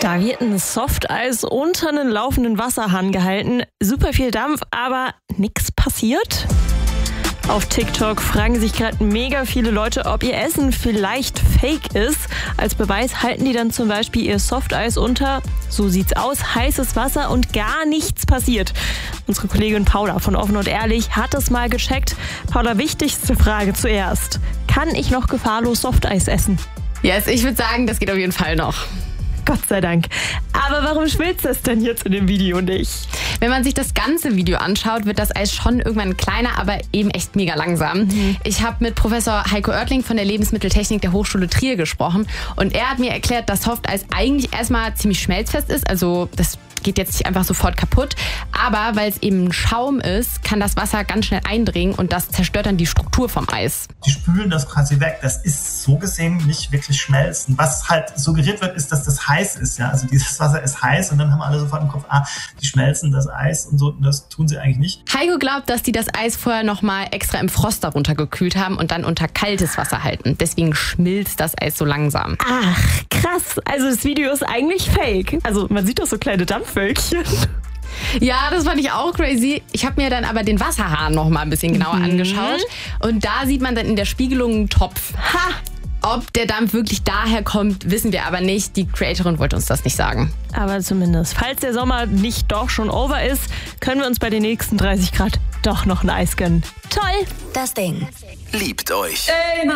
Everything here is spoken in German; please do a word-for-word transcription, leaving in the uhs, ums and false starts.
Da wird ein Softeis unter einen laufenden Wasserhahn gehalten. Super viel Dampf, aber nichts passiert. Auf TikTok fragen sich gerade mega viele Leute, ob ihr Essen vielleicht fake ist. Als Beweis halten die dann zum Beispiel ihr Softeis unter, so sieht's aus, heißes Wasser und gar nichts passiert. Unsere Kollegin Paula von Offen und Ehrlich hat es mal gecheckt. Paula, wichtigste Frage zuerst. Kann ich noch gefahrlos Softeis essen? Yes, ich würde sagen, das geht auf jeden Fall noch. Gott sei Dank. Aber warum schmilzt es denn jetzt in dem Video nicht? Wenn man sich das ganze Video anschaut, wird das Eis schon irgendwann kleiner, aber eben echt mega langsam. Mhm. Ich habe mit Professor Heiko Oertling von der Lebensmitteltechnik der Hochschule Trier gesprochen und er hat mir erklärt, dass Softeis eigentlich erstmal ziemlich schmelzfest ist, also das geht jetzt nicht einfach sofort kaputt, aber weil es eben ein Schaum ist, kann das Wasser ganz schnell eindringen und das zerstört dann die Struktur vom Eis. Die spülen das quasi weg. Das ist so gesehen nicht wirklich schmelzen. Was halt suggeriert wird, ist, dass das heiß ist. Ja? Also dieses Wasser ist heiß und dann haben alle sofort im Kopf, ah, die schmelzen das Eis und so. Und das tun sie eigentlich nicht. Heiko glaubt, dass die das Eis vorher nochmal extra im Frost darunter gekühlt haben und dann unter kaltes Wasser halten. Deswegen schmilzt das Eis so langsam. Ach, krass. Also das Video ist eigentlich fake. Also man sieht doch so kleine Dampfwölkchen. Ja, das fand ich auch crazy. Ich habe mir dann aber den Wasserhahn noch mal ein bisschen genauer mhm. angeschaut. Und da sieht man dann in der Spiegelung einen Topf. Ha! Ob der Dampf wirklich daher kommt, wissen wir aber nicht. Die Creatorin wollte uns das nicht sagen. Aber zumindest, falls der Sommer nicht doch schon over ist, können wir uns bei den nächsten dreißig Grad doch noch ein Eis gönnen. Toll! Das Ding. Liebt euch. Ey,